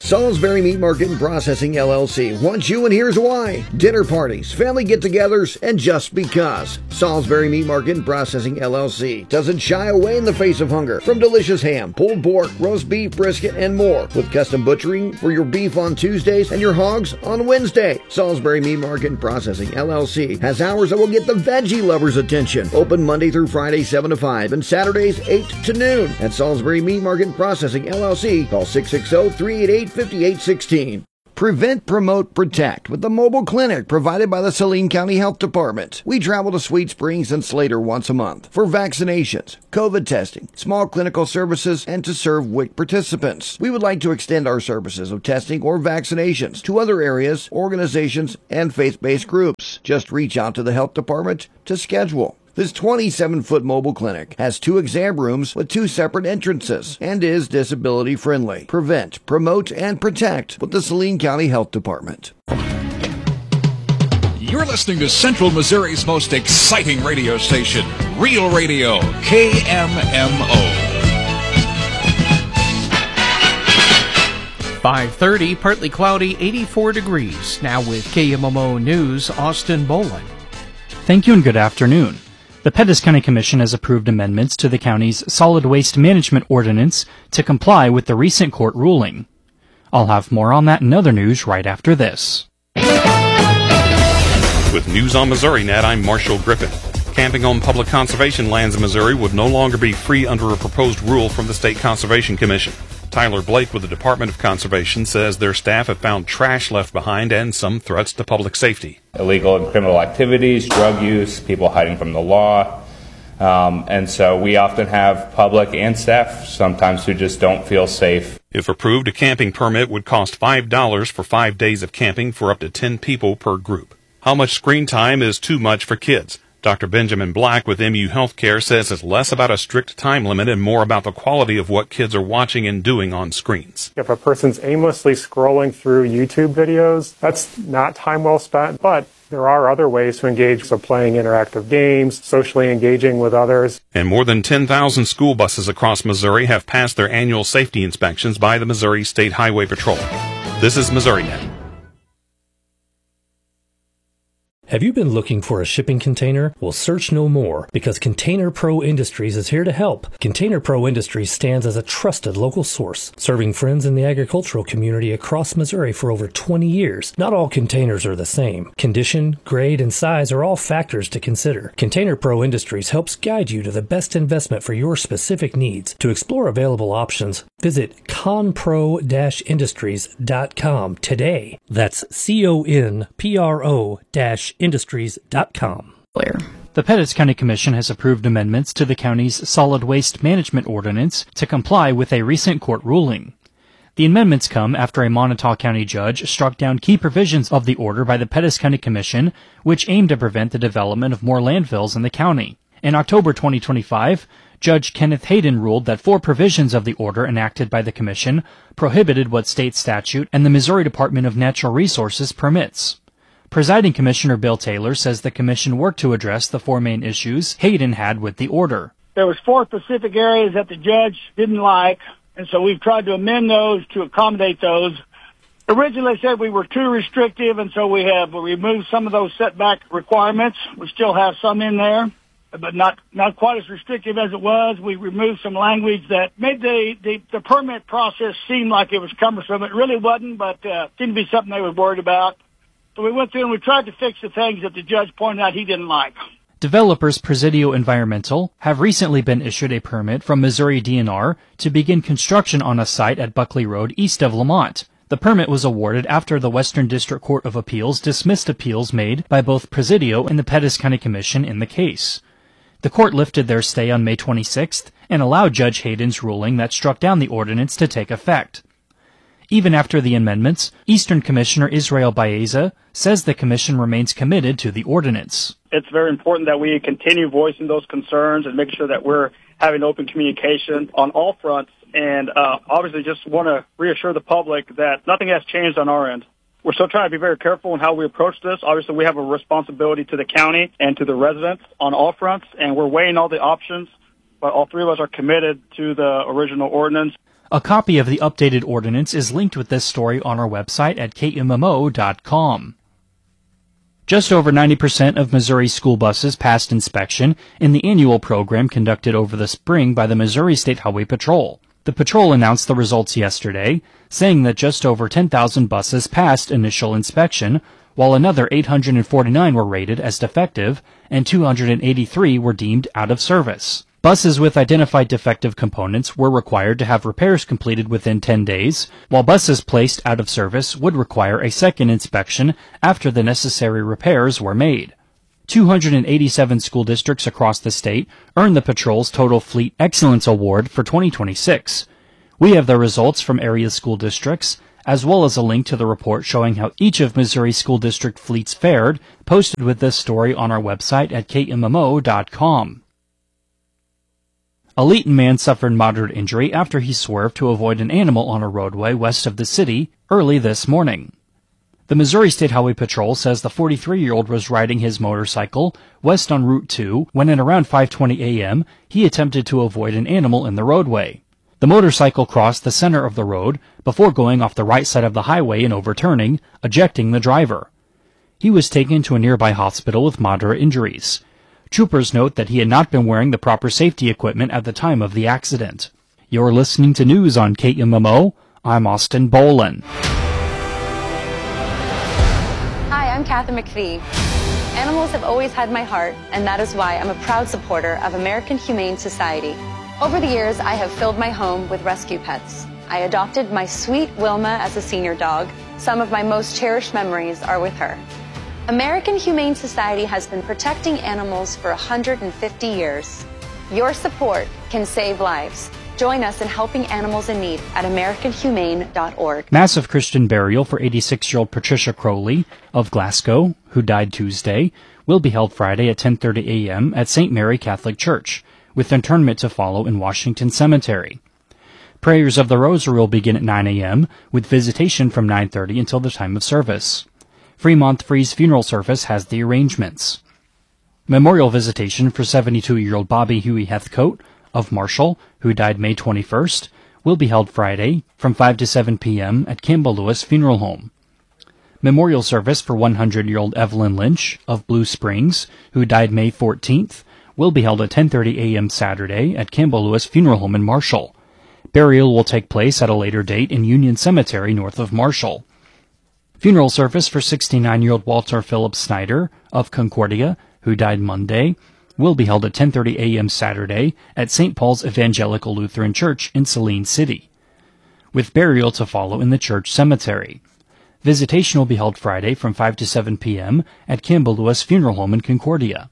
Salisbury Meat Market and Processing LLC wants you, and here's why. Dinner parties, family get-togethers, and just because. Salisbury Meat Market and Processing LLC doesn't shy away in the face of hunger from delicious ham, pulled pork, roast beef, brisket, and more, with custom butchering for your beef on Tuesdays and your hogs on Wednesday. Salisbury Meat Market and Processing LLC has hours that will get the veggie lovers' attention. Open Monday through Friday 7 to 5 and Saturdays 8 to noon. At Salisbury Meat Market and Processing LLC, call 660-388-5816. Prevent, Promote, Protect with the mobile clinic provided by the Saline County Health Department. We travel to Sweet Springs and Slater once a month for vaccinations, COVID testing, small clinical services, and to serve WIC participants. We would like to extend our services of testing or vaccinations to other areas, organizations, and faith-based groups. Just reach out to the health department to schedule. This 27-foot mobile clinic has 2 exam rooms with 2 separate entrances and is disability-friendly. Prevent, Promote, and Protect with the Saline County Health Department. You're listening to Central Missouri's most exciting radio station, Real Radio, KMMO. 5:30, partly cloudy, 84 degrees. Now with KMMO News, Austin Bolin. Thank you and good afternoon. The Pettis County Commission has approved amendments to the county's solid waste management ordinance to comply with the recent court ruling. I'll have more on that and other news right after this. With News on MissouriNet, I'm Marshall Griffin. Camping on public conservation lands in Missouri would no longer be free under a proposed rule from the State Conservation Commission. Tyler Blake with the Department of Conservation says their staff have found trash left behind and some threats to public safety. Illegal and criminal activities, drug use, people hiding from the law. And so we often have public and staff sometimes who just don't feel safe. If approved, a camping permit would cost $5 for 5 days of camping for up to 10 people per group. How much screen time is too much for kids? Dr. Benjamin Black with MU Healthcare says it's less about a strict time limit and more about the quality of what kids are watching and doing on screens. If a person's aimlessly scrolling through YouTube videos, that's not time well spent, but there are other ways to engage, so playing interactive games, socially engaging with others. And more than 10,000 school buses across Missouri have passed their annual safety inspections by the Missouri State Highway Patrol. This is MissouriNet. Have you been looking for a shipping container? Well, search no more, because Container Pro Industries is here to help. Container Pro Industries stands as a trusted local source, serving friends in the agricultural community across Missouri for over 20 years. Not all containers are the same. Condition, grade, and size are all factors to consider. Container Pro Industries helps guide you to the best investment for your specific needs. To explore available options, visit conpro-industries.com today. That's CONPRO-industries.com. The Pettis County Commission has approved amendments to the county's solid waste management ordinance to comply with a recent court ruling. The amendments come after a Montauk County judge struck down key provisions of the order by the Pettis County Commission, which aimed to prevent the development of more landfills in the county. In October 2025, Judge Kenneth Hayden ruled that 4 provisions of the order enacted by the Commission prohibited what state statute and the Missouri Department of Natural Resources permits. Presiding Commissioner Bill Taylor says the Commission worked to address the 4 main issues Hayden had with the order. There was 4 specific areas that the judge didn't like, and so we've tried to amend those to accommodate those. Originally said we were too restrictive, and so we removed some of those setback requirements. We still have some in there, but not quite as restrictive as it was. We removed some language that made the permit process seem like it was cumbersome. It really wasn't, but seemed to be something they were worried about. So we went through and we tried to fix the things that the judge pointed out he didn't like. Developers Presidio Environmental have recently been issued a permit from Missouri DNR to begin construction on a site at Buckley Road east of Lamont. The permit was awarded after the Western District Court of Appeals dismissed appeals made by both Presidio and the Pettis County Commission in the case. The court lifted their stay on May 26th and allowed Judge Hayden's ruling that struck down the ordinance to take effect. Even after the amendments, Eastern Commissioner Israel Baeza says the Commission remains committed to the ordinance. It's very important that we continue voicing those concerns and make sure that we're having open communication on all fronts. And obviously just want to reassure the public that nothing has changed on our end. We're still trying to be very careful in how we approach this. Obviously, we have a responsibility to the county and to the residents on all fronts, and we're weighing all the options, but all 3 of us are committed to the original ordinance. A copy of the updated ordinance is linked with this story on our website at kmmo.com. Just over 90% of Missouri school buses passed inspection in the annual program conducted over the spring by the Missouri State Highway Patrol. The patrol announced the results yesterday, saying that just over 10,000 buses passed initial inspection, while another 849 were rated as defective and 283 were deemed out of service. Buses with identified defective components were required to have repairs completed within 10 days, while buses placed out of service would require a second inspection after the necessary repairs were made. 287 school districts across the state earned the patrol's Total Fleet Excellence Award for 2026. We have the results from area school districts, as well as a link to the report showing how each of Missouri school district fleets fared, posted with this story on our website at kmmo.com. A Leeton man suffered moderate injury after he swerved to avoid an animal on a roadway west of the city early this morning. The Missouri State Highway Patrol says the 43-year-old was riding his motorcycle west on Route 2 when at around 5:20 a.m. he attempted to avoid an animal in the roadway. The motorcycle crossed the center of the road before going off the right side of the highway and overturning, ejecting the driver. He was taken to a nearby hospital with moderate injuries. Troopers note that he had not been wearing the proper safety equipment at the time of the accident. You're listening to news on KMMO. I'm Austin Bolin. Hi, I'm Kathy McPhee. Animals have always had my heart, and that is why I'm a proud supporter of American Humane Society. Over the years, I have filled my home with rescue pets. I adopted my sweet Wilma as a senior dog. Some of my most cherished memories are with her. American Humane Society has been protecting animals for 150 years. Your support can save lives. Join us in helping animals in need at AmericanHumane.org. Massive Christian burial for 86-year-old Patricia Crowley of Glasgow, who died Tuesday, will be held Friday at 10:30 a.m. at St. Mary Catholic Church, with interment to follow in Washington Cemetery. Prayers of the Rosary will begin at 9 a.m., with visitation from 9:30 until the time of service. Fremont Free's funeral service has the arrangements. Memorial visitation for 72-year-old Bobby Huey Heathcote of Marshall, who died May 21st, will be held Friday from 5 to 7 p.m. at Campbell Lewis Funeral Home. Memorial service for 100-year-old Evelyn Lynch of Blue Springs, who died May 14th, will be held at 10:30 a.m. Saturday at Campbell Lewis Funeral Home in Marshall. Burial will take place at a later date in Union Cemetery north of Marshall. Funeral service for 69-year-old Walter Phillips Snyder of Concordia, who died Monday, will be held at 10:30 a.m. Saturday at St. Paul's Evangelical Lutheran Church in Saline City, with burial to follow in the church cemetery. Visitation will be held Friday from 5 to 7 p.m. at Campbell Lewis Funeral Home in Concordia.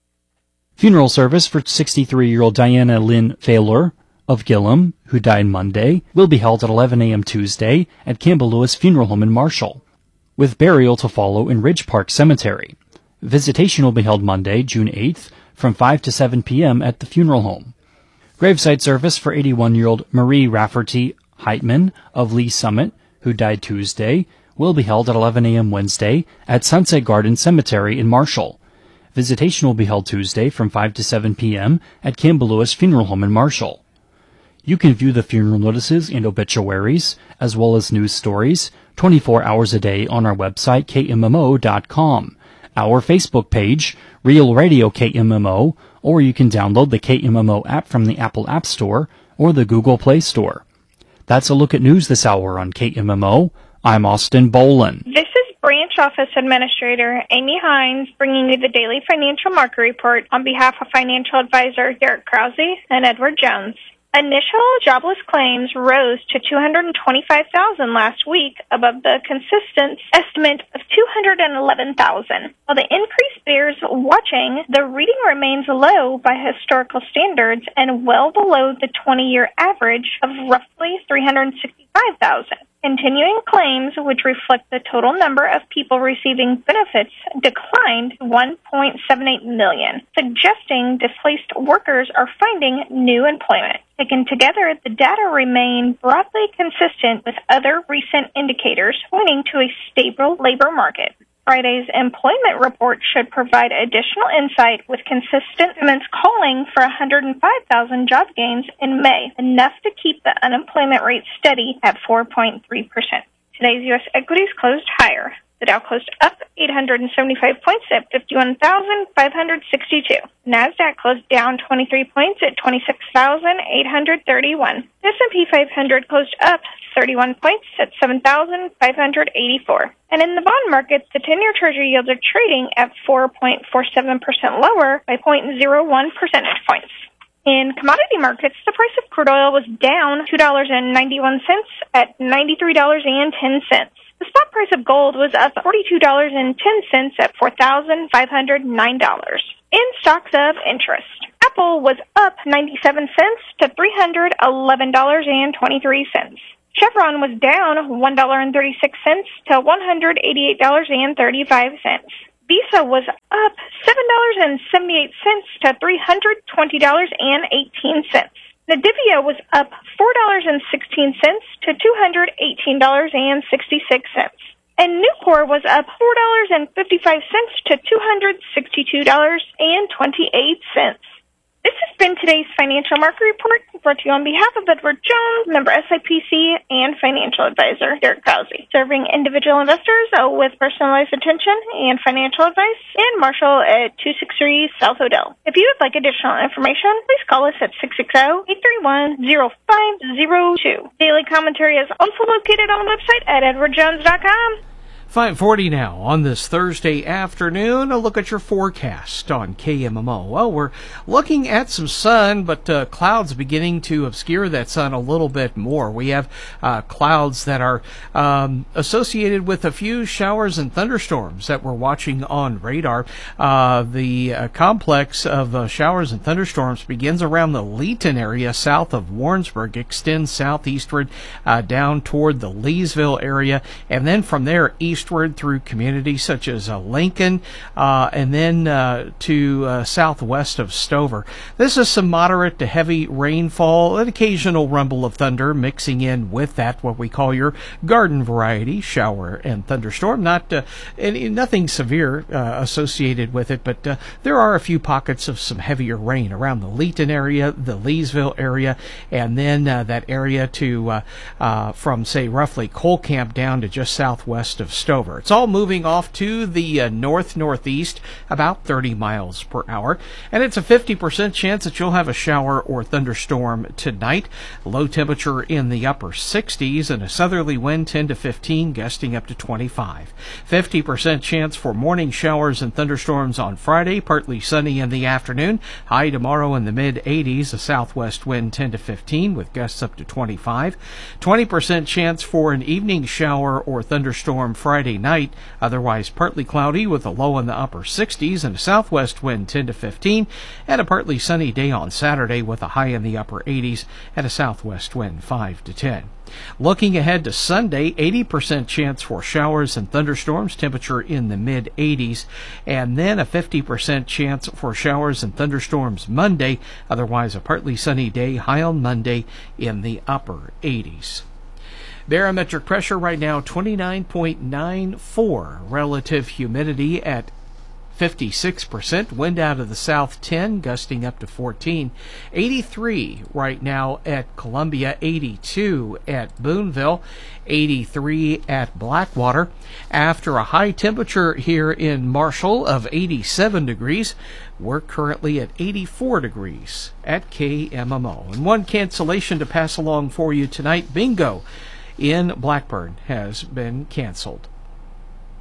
Funeral service for 63-year-old Diana Lynn Faylor of Gillum, who died Monday, will be held at 11 a.m. Tuesday at Campbell Lewis Funeral Home in Marshall, with burial to follow in Ridge Park Cemetery. Visitation will be held Monday, June 8th, from 5 to 7 p.m. at the funeral home. Graveside service for 81-year-old Marie Rafferty Heitman of Lee Summit, who died Tuesday, will be held at 11 a.m. Wednesday at Sunset Garden Cemetery in Marshall. Visitation will be held Tuesday from 5 to 7 p.m. at Campbell Lewis Funeral Home in Marshall. You can view the funeral notices and obituaries, as well as news stories, 24 hours a day on our website, kmmo.com, our Facebook page, Real Radio KMMO, or you can download the KMMO app from the Apple App Store or the Google Play Store. That's a look at news this hour on KMMO. I'm Austin Bolin. This is Branch Office Administrator Amy Hines bringing you the daily financial market report on behalf of financial advisor Derek Krause and Edward Jones. Initial jobless claims rose to 225,000 last week, above the consistent estimate of 211,000. While the increase bears watching, the reading remains low by historical standards and well below the 20-year average of roughly 365,000. Continuing claims, which reflect the total number of people receiving benefits, declined to 1.78 million, suggesting displaced workers are finding new employment. Taken together, the data remain broadly consistent with other recent indicators, pointing to a stable labor market. Friday's employment report should provide additional insight, with consistent estimates calling for 105,000 job gains in May, enough to keep the unemployment rate steady at 4.3%. Today's U.S. equities closed higher. The Dow closed up 875 points at 51,562. NASDAQ closed down 23 points at 26,831. The S&P 500 closed up 31 points at 7,584. And in the bond markets, the 10-year Treasury yields are trading at 4.47% lower by 0.01 percentage points. In commodity markets, the price of crude oil was down $2.91 at $93.10. The spot price of gold was up $42.10 at $4,509. In stocks of interest, Apple was up 97 cents to $311.23. Chevron was down $1.36 to $188.35. Visa was up $7.78 to $320.18. Nadivia was up $4.16 to $218.66. And Nucor was up $4.55 to $262.28. This has been today's Financial Market Report, brought to you on behalf of Edward Jones, member SIPC, and financial advisor Derek Krause, serving individual investors with personalized attention and financial advice in Marshall at 263 South Odell. If you would like additional information, please call us at 660-831-0502. Daily commentary is also located on the website at edwardjones.com. 5:40 now on this Thursday afternoon. A look at your forecast on KMMO. Well, we're looking at some sun, but clouds beginning to obscure that sun a little bit more. We have clouds that are associated with a few showers and thunderstorms that we're watching on radar. The complex of showers and thunderstorms begins around the Leeton area south of Warrensburg, extends southeastward down toward the Leesville area, and then from there eastward through communities such as Lincoln, and then to southwest of Stover. This is some moderate to heavy rainfall, an occasional rumble of thunder mixing in with that, what we call your garden variety shower and thunderstorm. Nothing severe associated with it, but there are a few pockets of some heavier rain around the Leeton area, the Leesville area, and then that area to from, say, roughly Cole Camp down to just southwest of Stover. It's all moving off to the north-northeast, about 30 miles per hour, and it's a 50% chance that you'll have a shower or thunderstorm tonight. Low temperature in the upper 60s and a southerly wind 10 to 15, gusting up to 25. 50% chance for morning showers and thunderstorms on Friday, partly sunny in the afternoon. High tomorrow in the mid-80s, a southwest wind 10 to 15 with gusts up to 25. 20% chance for an evening shower or thunderstorm Friday night, otherwise partly cloudy with a low in the upper 60s and a southwest wind 10 to 15, and a partly sunny day on Saturday with a high in the upper 80s and a southwest wind 5 to 10. Looking ahead to Sunday, 80% chance for showers and thunderstorms, temperature in the mid-80s, and then a 50% chance for showers and thunderstorms Monday, otherwise a partly sunny day, high on Monday in the upper 80s. Barometric pressure right now 29.94, relative humidity at 56%, wind out of the south 10, gusting up to 14. 83 right now at Columbia, 82 at Boonville, 83 at Blackwater. After a high temperature here in Marshall of 87 degrees, we're currently at 84 degrees at KMMO. And one cancellation to pass along for you tonight, bingo in Blackburn has been canceled.